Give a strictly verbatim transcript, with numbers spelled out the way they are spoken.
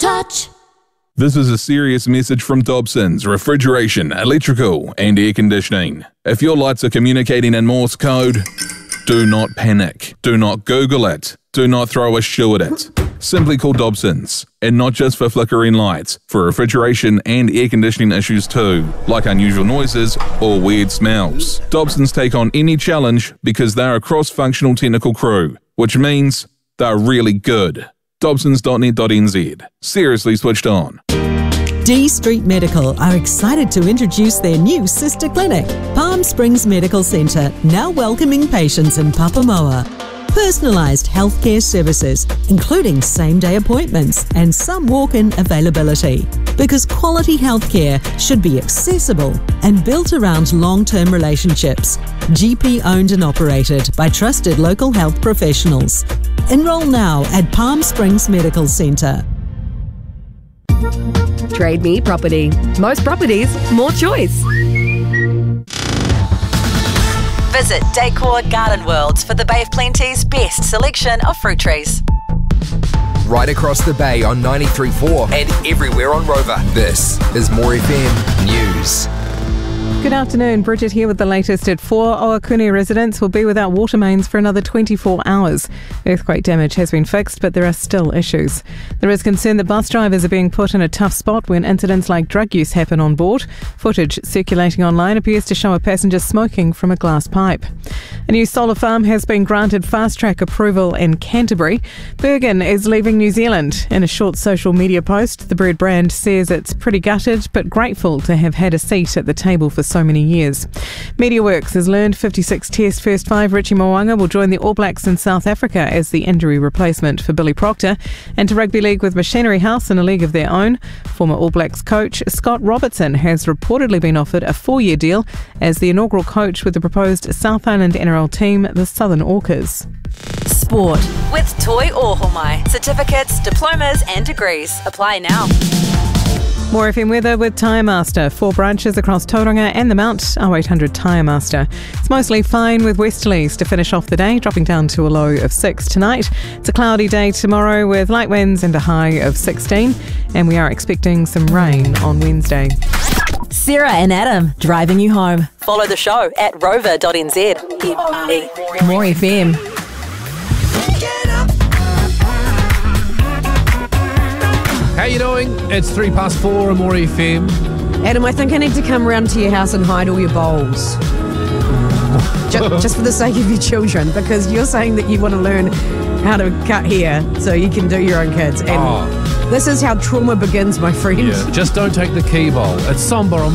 Touch. This is a serious message from Dobson's Refrigeration, Electrical and Air Conditioning. If your lights are communicating in Morse code, do not panic. Do not Google it. Do not throw a shoe at it. Simply call Dobson's. And not just for flickering lights, for refrigeration and air conditioning issues too, like unusual noises or weird smells. Dobson's take on any challenge because they're a cross-functional technical crew, which means they're really good. Dobsons dot net dot n z. Seriously switched on. D Street Medical are excited to introduce their new sister clinic, Palm Springs Medical Centre, now welcoming patients in Papamoa. Personalised healthcare services, including same-day appointments and some walk-in availability. Because quality healthcare should be accessible and built around long-term relationships. G P-owned and operated by trusted local health professionals. Enroll now at Palm Springs Medical Centre. Trade Me Property. Most properties, more choice. Visit Decor Garden Worlds for the Bay of Plenty's best selection of fruit trees. Right across the bay on ninety-three point four and everywhere on Rover. This is More F M News. Good afternoon, Bridget here with the latest at four. Oakuni residents will be without water mains for another twenty-four hours. Earthquake damage has been fixed, but there are still issues. There is concern that bus drivers are being put in a tough spot when incidents like drug use happen on board. Footage circulating online appears to show a passenger smoking from a glass pipe. A new solar farm has been granted fast-track approval in Canterbury. Bergen is leaving New Zealand. In a short social media post, the bread brand says it's pretty gutted but grateful to have had a seat at the table for so many years. MediaWorks has learned fifty-six Test first five Richie Mo'unga will join the All Blacks in South Africa as the injury replacement for Billy Proctor. And to rugby league with Machinery House in a league of their own, former All Blacks coach Scott Robertson has reportedly been offered a four-year deal as the inaugural coach with the proposed South Island N R L team, the Southern Orcas. Sport with Toi Ohomai. Certificates, diplomas and degrees. Apply now. More F M weather with Tyre Master. Four branches across Tauranga and the Mount. oh eight hundred Tyre Master. It's mostly fine with westerlies to finish off the day, dropping down to a low of six tonight. It's a cloudy day tomorrow with light winds and a high of sixteen. And we are expecting some rain on Wednesday. Sarah and Adam, driving you home. Follow the show at rover dot n z. More F M. How you doing? It's three past four on More F M. Adam, I think I need to come round to your house and hide all your bowls. just, just for the sake of your children, because you're saying that you want to learn how to cut hair so you can do your own kids. And Oh. this is how trauma begins, my friend. Yeah, just don't take the key bowl. It's somber on